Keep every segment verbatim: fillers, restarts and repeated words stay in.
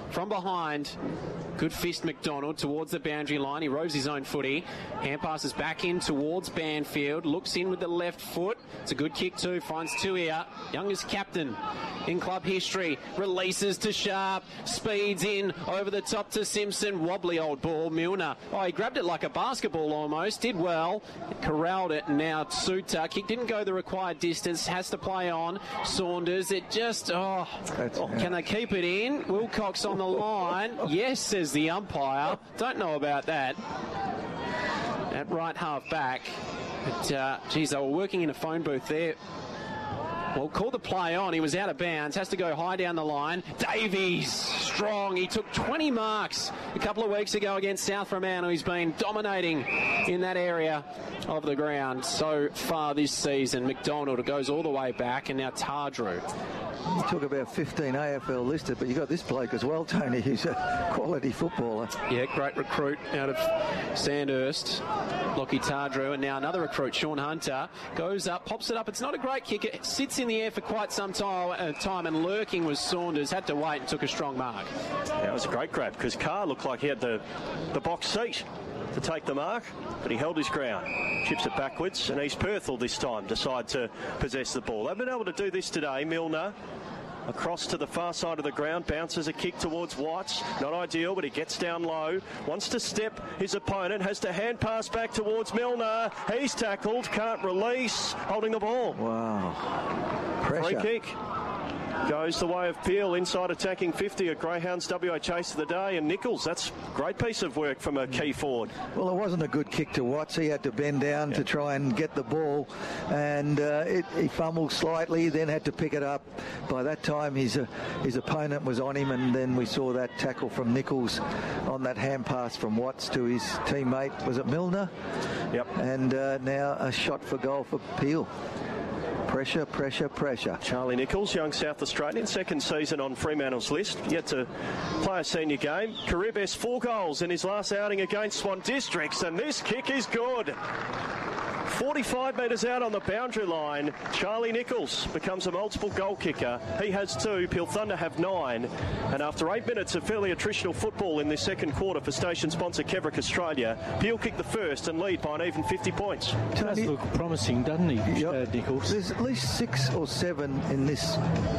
from behind. Good fist McDonald towards the boundary line. He rows his own footy. Hand passes back in towards Banfield. Looks in with the left foot. It's a good kick too. Finds Tuia, youngest captain in club history. Releases to Sharp. Speeds in over the top to Simpson. Wobbly old ball. Milner. Oh, he grabbed it like a basketball almost. Did well. Corralled it. Now Suter. Kick didn't go the required distance. Has to play on. Saunders. It just... Oh, oh can they keep it in? Wilcox on the line. Yes, says the umpire. Don't know about that. At right half back. But, uh, geez, they were working in a phone booth there. Well, call the play on. He was out of bounds. Has to go high down the line. Davies, strong. He took twenty marks a couple of weeks ago against South Fremantle. He's been dominating in that area of the ground so far this season. McDonald goes all the way back, and now Tardrew. You talk about fifteen A F L listed, but you got this bloke as well, Tony. He's a quality footballer. Yeah, great recruit out of Sandhurst, Lockie Tardrew, and now another recruit, Sean Hunter, goes up, pops it up. It's not a great kick. It sits in the air for quite some time, uh, time and lurking was Saunders. Had to wait and took a strong mark. Yeah, it was a great grab because Carr looked like he had the, the box seat to take the mark, but he held his ground. Chips it backwards, and East Perth will this time decide to possess the ball. They've been able to do this today. Milner across to the far side of the ground, bounces a kick towards Watts. Not ideal, but he gets down low. Wants to step his opponent, has to hand pass back towards Milner. He's tackled, can't release, holding the ball. Wow. Pressure. Free kick. Goes the way of Peel, inside attacking fifty, a Greyhounds W H ace of the day, and Nichols, that's a great piece of work from a key forward. Well, it wasn't a good kick to Watts. He had to bend down yeah. to try and get the ball, and uh, it, he fumbled slightly, then had to pick it up. By that time, his uh, his opponent was on him, and then we saw that tackle from Nichols on that hand pass from Watts to his teammate. Was it Milner? Yep. And uh, now a shot for goal for Peel. Pressure, pressure, pressure. Charlie Nichols, young South Australian, second season on Fremantle's list, yet to play a senior game. Career best four goals in his last outing against Swan Districts, and this kick is good. forty-five metres out on the boundary line, Charlie Nichols becomes a multiple goal kicker. He has two, Peel Thunder have nine. And after eight minutes of fairly attritional football in this second quarter for station sponsor Kevrick Australia, Peel kicked the first and lead by an even fifty points. Does look promising, doesn't he, yep. uh, Nichols? There's at least six or seven in this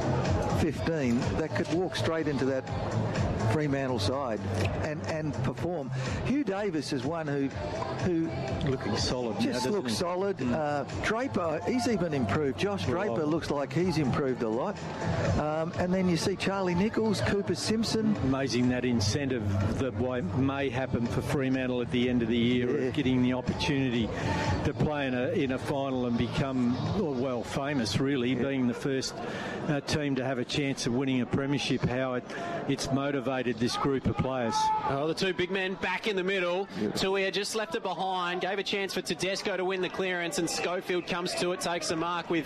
fifteen that could walk straight into that Fremantle side and, and perform. Hugh Davis is one who who looking solid. Just now, looks he? solid. Mm. Uh, Draper, he's even improved. Josh Draper right. looks like he's improved a lot. Um, and then you see Charlie Nichols, Cooper Simpson. Amazing that incentive that may happen for Fremantle at the end of the year, yeah. of getting the opportunity to play in a in a final and become well famous. Really, yeah. being the first uh, team to have a chance of winning a premiership. How it it's motivated this group of players. Oh, the two big men back in the middle. Yeah. Tuia just left it behind, gave a chance for Tedesco to win the clearance, and Schofield comes to it, takes a mark with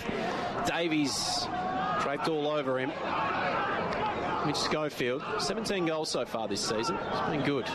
Davies draped all over him. Mitch Schofield, seventeen goals so far this season. It's been good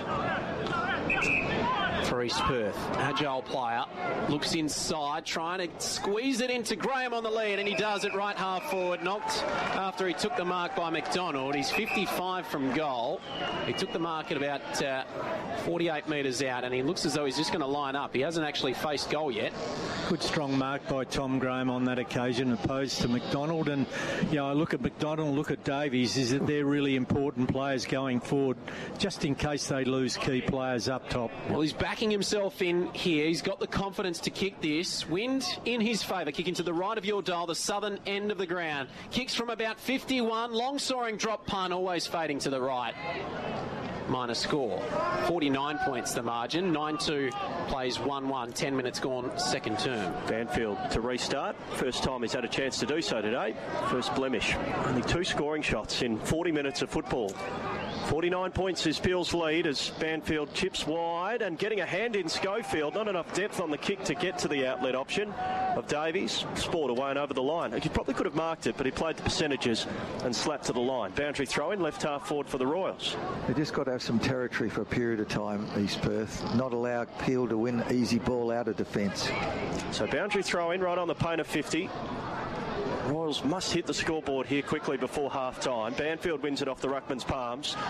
for East Perth. Agile player, looks inside, trying to squeeze it into Graham on the lead, and he does it right half forward. Knocked after he took the mark by McDonald. He's fifty-five from goal. He took the mark at about uh, forty-eight metres out, and he looks as though he's just going to line up. He hasn't actually faced goal yet. Good strong mark by Tom Graham on that occasion, opposed to McDonald. And you know, I look at McDonald, look at Davies, is that they're really important players going forward, just in case they lose key players up top. Well, he's backing himself in here. He's got the confidence to kick this. Wind in his favour. Kick into the right of your dial, the southern end of the ground. Kicks from about fifty-one. Long soaring drop punt, always fading to the right. Minor score. forty-nine points the margin. nine two plays one one. ten minutes gone, second term. Banfield to restart. First time he's had a chance to do so today. First blemish. Only two scoring shots in forty minutes of football. forty-nine points is Peel's lead as Banfield chips wide and getting a hand in Schofield. Not enough depth on the kick to get to the outlet option of Davies. Sport away and over the line. He probably could have marked it, but he played the percentages and slapped to the line. Boundary throw in, left half forward for the Royals. They just got to have some territory for a period of time, East Perth. Not allow Peel to win easy ball out of defence. So boundary throw in right on the paint of fifty. Royals must hit the scoreboard here quickly before half time. Banfield wins it off the ruckman's palms.